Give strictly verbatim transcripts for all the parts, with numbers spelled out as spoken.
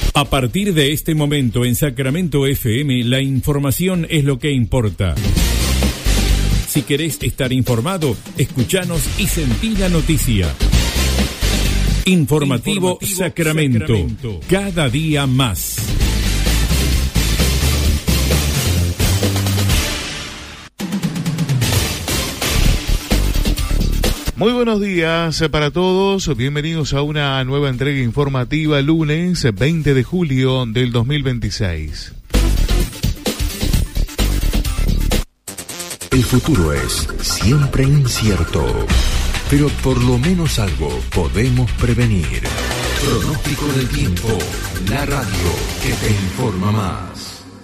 A partir de este momento en Sacramento F M, la información es lo que importa. Si querés estar informado, escuchanos y sentí la noticia. Informativo, Informativo Sacramento, Sacramento, cada día más. Muy buenos días para todos, bienvenidos a una nueva entrega informativa, lunes veinte de julio del dos mil veintiséis. El futuro es siempre incierto, pero por lo menos algo podemos prevenir. Pronóstico del tiempo, la radio que te informa más.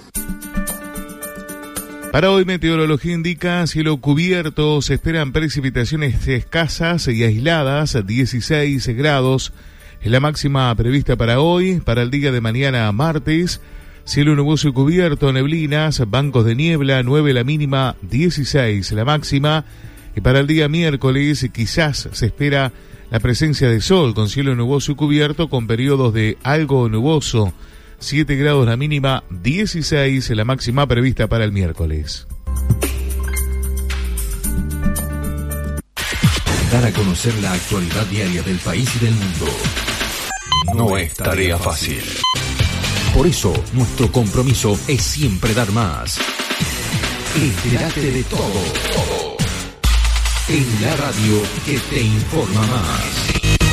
Para hoy, meteorología indica cielo cubierto, se esperan precipitaciones escasas y aisladas, dieciséis grados es la máxima prevista para hoy. Para el día de mañana, martes, cielo nuboso y cubierto, neblinas, bancos de niebla, nueve la mínima, dieciséis la máxima. Y para el día miércoles, quizás se espera la presencia de sol, con cielo nuboso y cubierto, con periodos de algo nuboso. siete grados la mínima, dieciséis la máxima prevista para el miércoles. Dar a conocer la actualidad diaria del país y del mundo no es tarea fácil. Por eso, nuestro compromiso es siempre dar más. Entérate de todo, todo. En la radio que te informa más.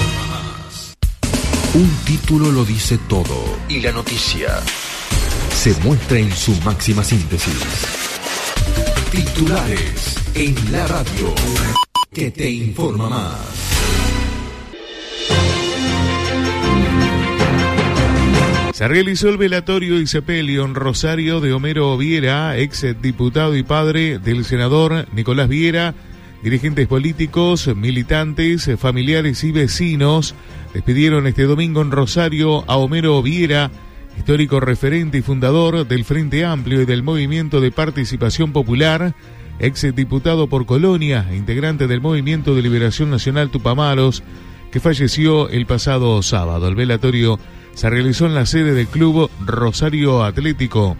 Un título lo dice todo y la noticia se muestra en su máxima síntesis. Titulares en la radio que te informa más. Se realizó el velatorio y sepelio en Rosario de Homero Viera, ex diputado y padre del senador Nicolás Viera. Dirigentes políticos, militantes, familiares y vecinos despidieron este domingo en Rosario a Homero Viera, histórico referente y fundador del Frente Amplio y del Movimiento de Participación Popular, ex diputado por Colonia e integrante del Movimiento de Liberación Nacional Tupamaros, que falleció el pasado sábado. El velatorio se realizó en la sede del Club Rosario Atlético.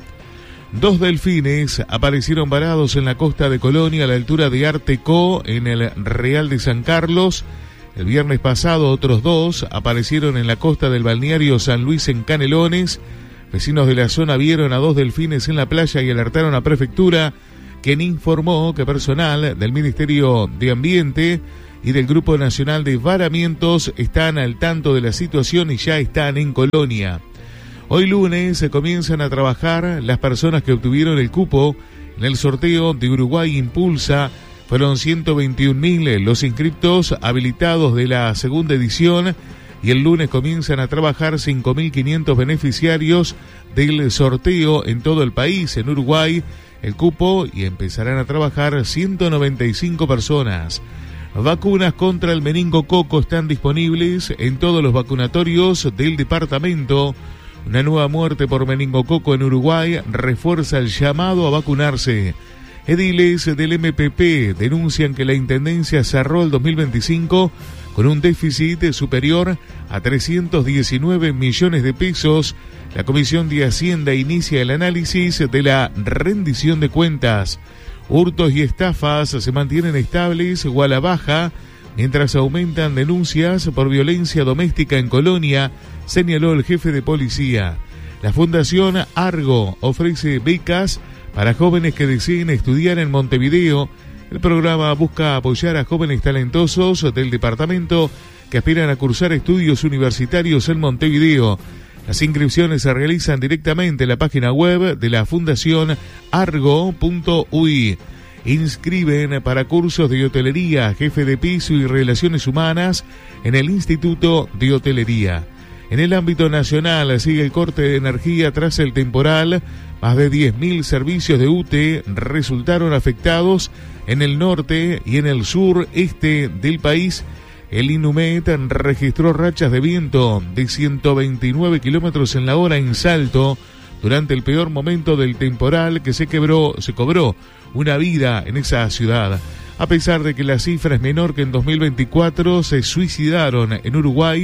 Dos delfines aparecieron varados en la costa de Colonia a la altura de Artecó, en el Real de San Carlos. El viernes pasado otros dos aparecieron en la costa del balneario San Luis en Canelones. Vecinos de la zona vieron a dos delfines en la playa y alertaron a Prefectura, quien informó que personal del Ministerio de Ambiente y del Grupo Nacional de Varamientos están al tanto de la situación y ya están en Colonia. Hoy lunes se comienzan a trabajar las personas que obtuvieron el cupo en el sorteo de Uruguay Impulsa. Fueron ciento veintiún mil los inscriptos habilitados de la segunda edición y el lunes comienzan a trabajar cinco mil quinientos beneficiarios del sorteo en todo el país. En Uruguay el cupo y empezarán a trabajar ciento noventa y cinco personas. Vacunas contra el meningococo están disponibles en todos los vacunatorios del departamento. Una nueva muerte por meningococo en Uruguay refuerza el llamado a vacunarse. Ediles del M P P denuncian que la Intendencia cerró el dos mil veinticinco con un déficit superior a trescientos diecinueve millones de pesos. La Comisión de Hacienda inicia el análisis de la rendición de cuentas. Hurtos y estafas se mantienen estables o a la baja, mientras aumentan denuncias por violencia doméstica en Colonia, señaló el jefe de policía. La Fundación Argo ofrece becas para jóvenes que deseen estudiar en Montevideo. El programa busca apoyar a jóvenes talentosos del departamento que aspiran a cursar estudios universitarios en Montevideo. Las inscripciones se realizan directamente en la página web de la Fundación argo punto u i. Inscriben para cursos de hotelería, jefe de piso y relaciones humanas en el Instituto de Hotelería. En el ámbito nacional sigue el corte de energía tras el temporal. Más de diez mil servicios de U T E resultaron afectados en el norte y en el sur este del país. El INUMET registró rachas de viento de ciento veintinueve kilómetros en la hora en Salto durante el peor momento del temporal que se quebró, se cobró una vida en esa ciudad. A pesar de que la cifra es menor que en dos mil veinticuatro, se suicidaron en Uruguay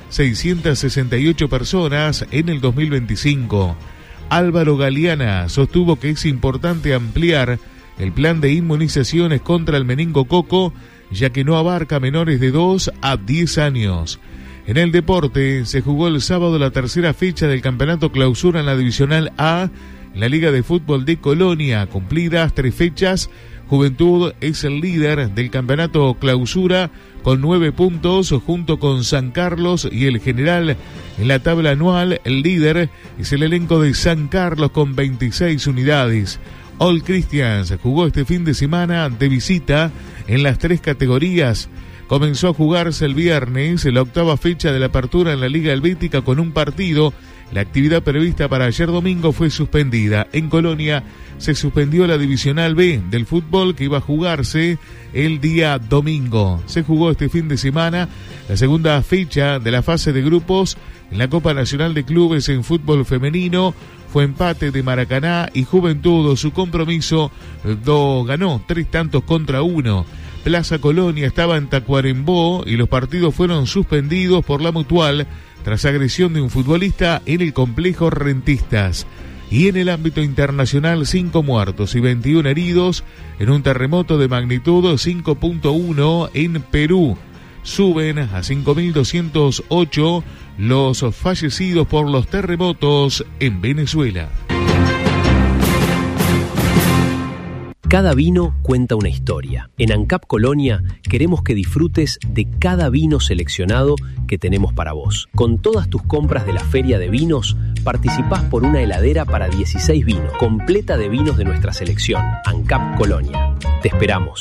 seiscientas sesenta y ocho personas en el dos mil veinticinco. Álvaro Galeana sostuvo que es importante ampliar el plan de inmunizaciones contra el meningococo, ya que no abarca menores de dos a diez años. En el deporte, se jugó el sábado la tercera fecha del campeonato clausura en la Divisional A, en la Liga de Fútbol de Colonia. Cumplidas tres fechas, Juventud es el líder del campeonato clausura con nueve puntos, junto con San Carlos y el General. En la tabla anual, el líder es el elenco de San Carlos con veintiséis unidades. All Christians jugó este fin de semana de visita en las tres categorías. Comenzó a jugarse el viernes la octava fecha de la apertura en la Liga Helvética con un partido. La actividad prevista para ayer domingo fue suspendida. En Colonia se suspendió la Divisional B del fútbol, que iba a jugarse el día domingo. Se jugó este fin de semana la segunda fecha de la fase de grupos en la Copa Nacional de Clubes en fútbol femenino. Fue empate de Maracaná y Juventud. Su compromiso do, ganó tres tantos contra uno. Plaza Colonia estaba en Tacuarembó y los partidos fueron suspendidos por la Mutual tras agresión de un futbolista en el complejo Rentistas. Y en el ámbito internacional, cinco muertos y veintiún heridos en un terremoto de magnitud cinco punto uno en Perú. Suben a cinco mil doscientos ocho los fallecidos por los terremotos en Venezuela. Cada vino cuenta una historia. En ANCAP Colonia queremos que disfrutes de cada vino seleccionado que tenemos para vos. Con todas tus compras de la Feria de Vinos, participás por una heladera para dieciséis vinos, completa de vinos de nuestra selección. ANCAP Colonia. Te esperamos.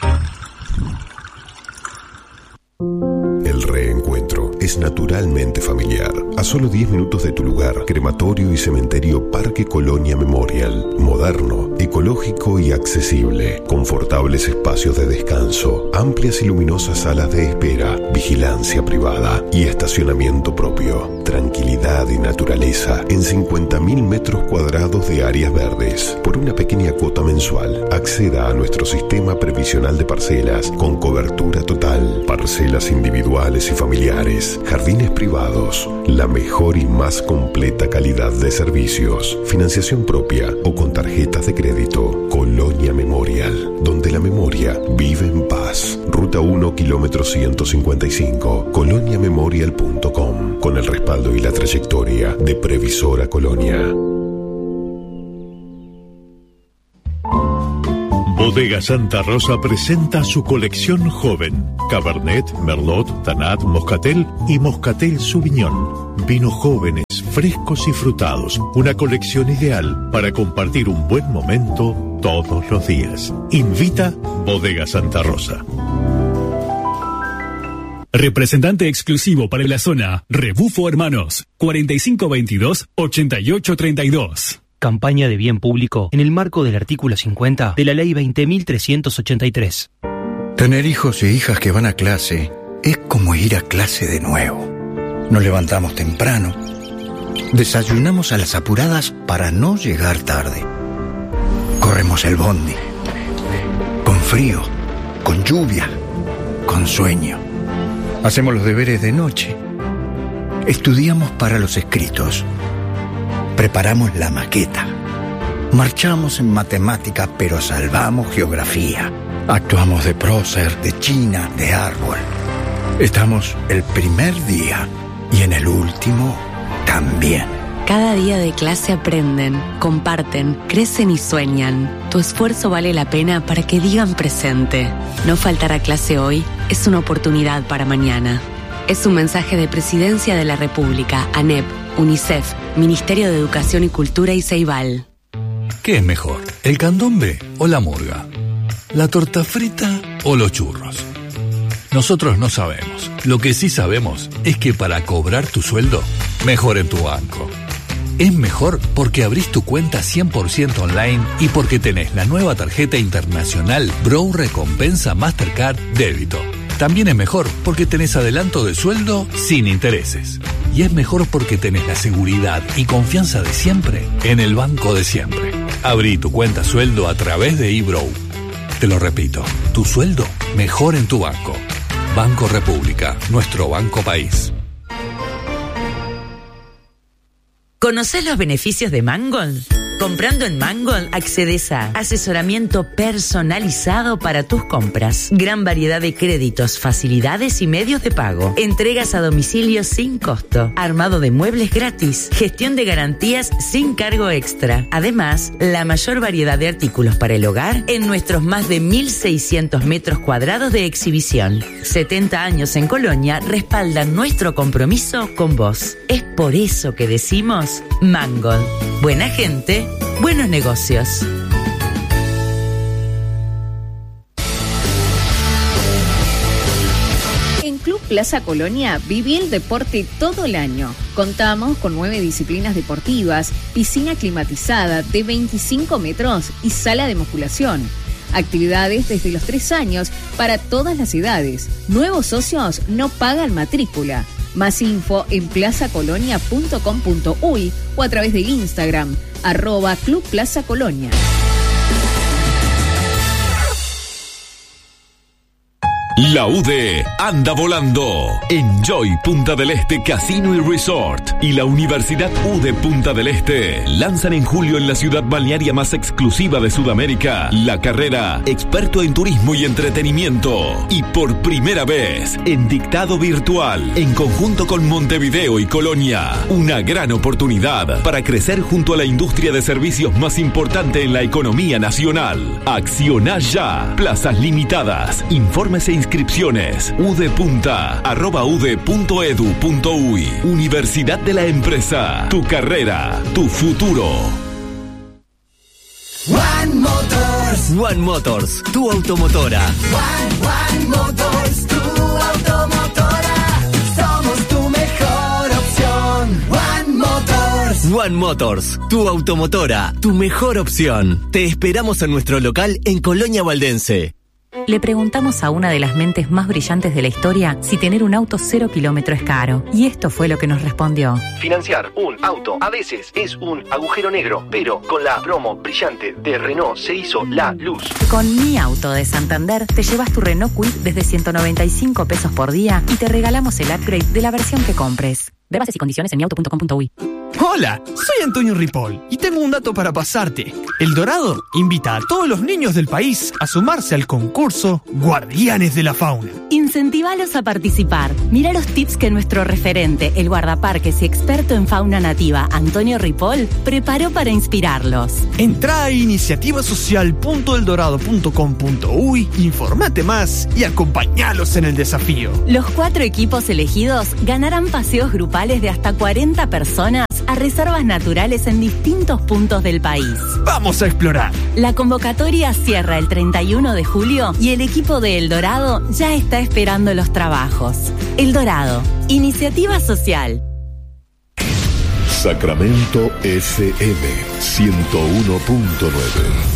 El reencuentro es naturalmente familiar. A solo diez minutos de tu lugar, Crematorio y Cementerio Parque Colonia Memorial. Moderno, ecológico y accesible. Confortables espacios de descanso, amplias y luminosas salas de espera, vigilancia privada y estacionamiento propio. Tranquilidad y naturaleza en cincuenta mil metros cuadrados de áreas verdes. Por una pequeña cuota mensual, acceda a nuestro sistema previsional de parcelas con cobertura total. Parcelas individuales y familiares, jardines privados, la mejor y más completa calidad de servicios, financiación propia o con tarjetas de crédito. Colonia Memorial, donde la memoria vive en paz. Ruta uno, kilómetro ciento cincuenta y cinco, colonia memorial punto com, con el respaldo y la trayectoria de Previsora Colonia. Bodega Santa Rosa presenta su colección joven: Cabernet, Merlot, Tanat, Moscatel y Moscatel Sauvignon. Vinos jóvenes, frescos y frutados. Una colección ideal para compartir un buen momento todos los días. Invita Bodega Santa Rosa. Representante exclusivo para la zona, Rebufo Hermanos, cuarenta y cinco veintidós, ochenta y ocho treinta y dos. Campaña de bien público en el marco del artículo cincuenta de la Ley veinte mil trescientos ochenta y tres. Tener hijos e hijas que van a clase es como ir a clase de nuevo. Nos levantamos temprano, desayunamos a las apuradas para no llegar tarde. Corremos el bondi, con frío, con lluvia, con sueño. Hacemos los deberes de noche. Estudiamos para los escritos. Preparamos la maqueta. Marchamos en matemática, pero salvamos geografía. Actuamos de prócer, de china, de árbol. Estamos el primer día y en el último también. Cada día de clase aprenden, comparten, crecen y sueñan. Tu esfuerzo vale la pena para que digan presente. No faltar a clase hoy es una oportunidad para mañana. Es un mensaje de Presidencia de la República, ANEP, UNICEF, Ministerio de Educación y Cultura y Ceibal. ¿Qué es mejor, el candombe o la murga? ¿La torta frita o los churros? Nosotros no sabemos. Lo que sí sabemos es que para cobrar tu sueldo, mejor en tu banco. Es mejor porque abrís tu cuenta cien por ciento online y porque tenés la nueva tarjeta internacional Bro Recompensa Mastercard Débito. También es mejor porque tenés adelanto de sueldo sin intereses. Y es mejor porque tenés la seguridad y confianza de siempre en el banco de siempre. Abrí tu cuenta sueldo a través de eBrow. Te lo repito, tu sueldo mejor en tu banco. Banco República, nuestro banco país. ¿Conocés los beneficios de Mangold? Comprando en Mangold accedes a asesoramiento personalizado para tus compras, gran variedad de créditos, facilidades y medios de pago, entregas a domicilio sin costo, armado de muebles gratis, gestión de garantías sin cargo extra. Además, la mayor variedad de artículos para el hogar en nuestros más de mil seiscientos metros cuadrados de exhibición. setenta años en Colonia respaldan nuestro compromiso con vos. Es por eso que decimos Mangold. Buena gente, buenos negocios. En Club Plaza Colonia viví el deporte todo el año. Contamos con nueve disciplinas deportivas, piscina climatizada de veinticinco metros y sala de musculación. Actividades desde los tres años para todas las edades. Nuevos socios no pagan matrícula. Más info en plaza colonia punto com punto uy o a través del Instagram, arroba Club Plaza Colonia. La U D anda volando. Enjoy Punta del Este Casino y Resort y la Universidad U D Punta del Este lanzan en julio en la ciudad balnearia más exclusiva de Sudamérica la carrera Experto en Turismo y Entretenimiento. Y por primera vez en dictado virtual, en conjunto con Montevideo y Colonia, una gran oportunidad para crecer junto a la industria de servicios más importante en la economía nacional. Acciona ya. Plazas limitadas. Informes e inscripciones udpunta arroba ude punto edu punto uy. Universidad de la Empresa. Tu carrera, tu futuro. One Motors. One Motors, tu automotora. One, One Motors, tu automotora. Somos tu mejor opción. One Motors. One Motors, tu automotora, tu mejor opción. Te esperamos en nuestro local en Colonia Valdense. Le preguntamos a una de las mentes más brillantes de la historia si tener un auto cero kilómetro es caro. Y esto fue lo que nos respondió. Financiar un auto a veces es un agujero negro, pero con la promo brillante de Renault se hizo la luz. Con Mi Auto de Santander te llevas tu Renault Kwid desde ciento noventa y cinco pesos por día y te regalamos el upgrade de la versión que compres. Ve bases y condiciones en mi auto punto com punto uy. Hola, soy Antonio Ripoll y tengo un dato para pasarte. El Dorado invita a todos los niños del país a sumarse al concurso Guardianes de la Fauna. Incentivalos a participar. Mira los tips que nuestro referente, el guardaparques y experto en fauna nativa, Antonio Ripoll, preparó para inspirarlos. Entrá a iniciativa social punto el dorado punto com punto uy, informate más y acompañalos en el desafío. Los cuatro equipos elegidos ganarán paseos grupales de hasta cuarenta personas a reservas naturales en distintos puntos del país. ¡Vamos a explorar! La convocatoria cierra el treinta y uno de julio y el equipo de El Dorado ya está esperando los trabajos. El Dorado, iniciativa social. Sacramento F M ciento uno punto nueve.